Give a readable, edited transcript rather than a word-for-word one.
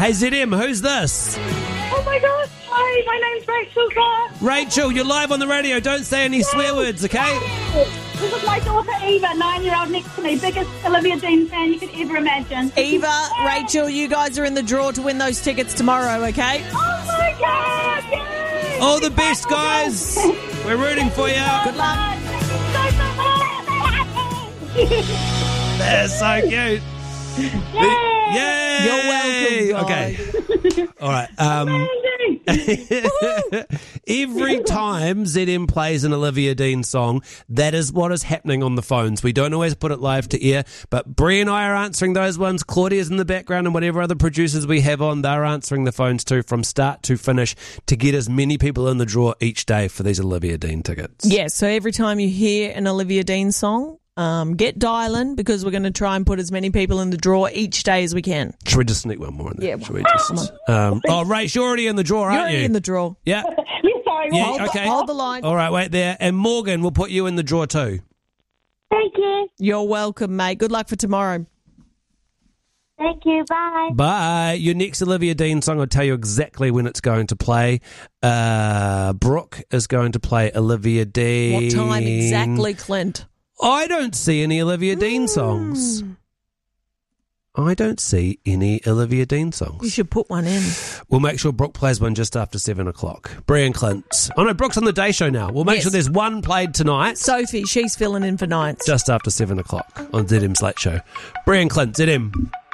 Hey, ZM, who's this? Oh my gosh, hi, my name's Rachel Clark. Rachel, you're live on the radio. Don't say any swear words, okay? This is my daughter Eva, 9-year-old next to me, biggest Olivia Dean fan you could ever imagine. Eva, Rachel, you guys are in the draw to win those tickets tomorrow, okay? Oh my God, yay! All the best, guys. We're rooting for you. Good luck. That's so cute. Yay! You're welcome, Okay. All right. Every time ZM plays an Olivia Dean song, that is what is happening on the phones. We don't always put it live to air, but Bree and I are answering those ones. Claudia's in the background, and whatever other producers we have on, they're answering the phones too from start to finish to get as many people in the draw each day for these Olivia Dean tickets. Yeah, so every time you hear an Olivia Dean song, get dialing because we're going to try and put as many people in the draw each day as we can. Should we just sneak one more in there? Yeah, Should we just, Rach, you're already in the draw, You're aren't already you? in the draw. Yeah. Sorry, Yeah, okay. Hold the line. All right, wait there. And Morgan, we'll put you in the draw too. Thank you. You're welcome, mate. Good luck for tomorrow. Thank you, bye. Bye. Your next Olivia Dean song, I'll tell you exactly when it's going to play. Brooke is going to play Olivia Dean. What time exactly, Clint? I don't see any Olivia Dean songs. I don't see any Olivia Dean songs. You should put one in. We'll make sure Brooke plays one just after 7 o'clock. Bree and Clint. Oh no, Brooke's on the day show now. We'll make sure there's one played tonight. Sophie, she's filling in for nights. Just after 7 o'clock on ZM's Late Show. Bree and Clint, ZM.